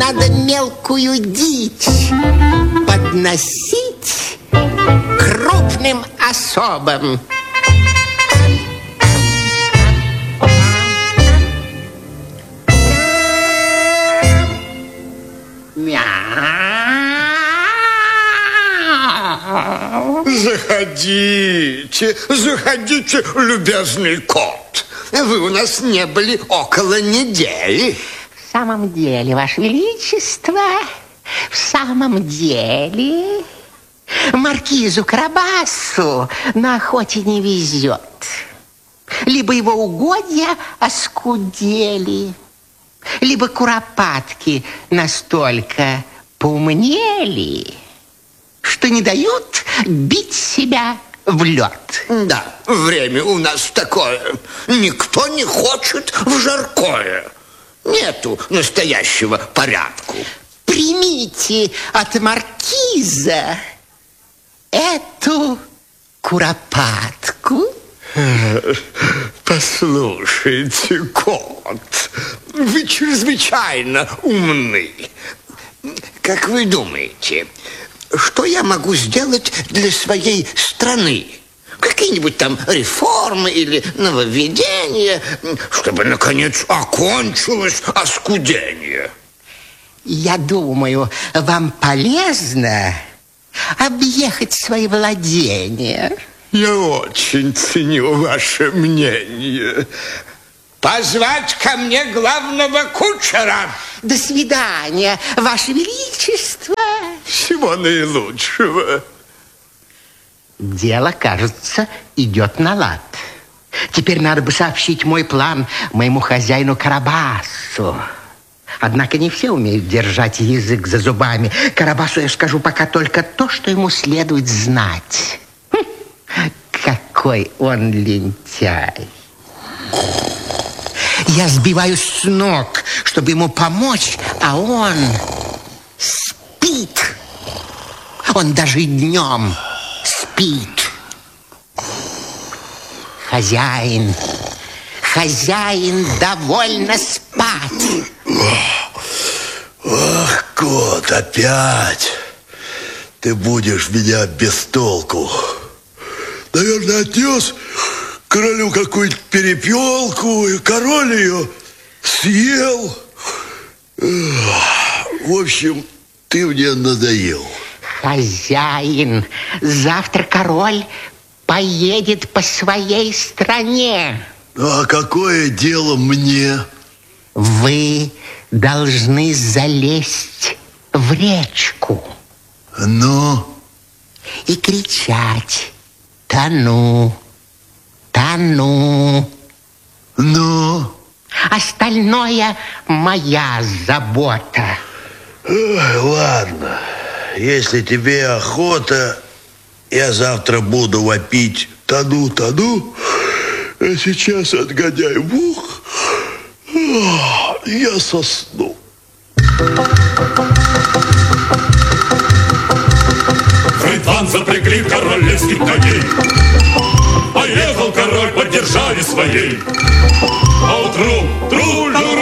надо мелкую дичь подносить крупным особам. Заходите, заходите, любезный кот. Вы у нас не были около недели. В самом деле, Ваше Величество, в самом деле, маркизу Карабасу на охоте не везет. Либо его угодья оскудели, либо куропатки настолько поумнели, что не дают бить себя в лед. Да, время у нас такое. Никто не хочет в жаркое. Нету настоящего порядку. Примите от маркиза эту куропатку. Послушайте, кот, вы чрезвычайно умны. Как вы думаете, что я могу сделать для своей страны? Какие-нибудь там реформы или нововведения, чтобы, наконец, окончилось оскудение? Я думаю, вам полезно объехать свои владения. Я очень ценю ваше мнение. Позвать ко мне главного кучера. До свидания, Ваше Величество. Всего наилучшего. Дело, кажется, идет на лад. Теперь надо бы сообщить мой план моему хозяину Карабасу. Однако не все умеют держать язык за зубами. Карабасу я скажу пока только то, что ему следует знать. Какой он лентяй. Я сбиваюсь с ног, чтобы ему помочь, а он спит. Он даже и днем спит. Хозяин довольно спать. Ах, кот, опять ты будешь меня без толку. Наверное, отнес королю какую-то перепелку, и король ее съел. В общем, ты мне надоел. Хозяин, завтра король поедет по своей стране. А какое дело мне? Вы должны залезть в речку. Ну? И кричать: тону, тону. Ну? Остальное моя забота. Ой, ладно. Если тебе охота, я завтра буду вопить тону, тону. А сейчас отгоняй мух. Я сосну. В ридван запрягли королевских коней. Поехал король, поддержали своей. А утром труль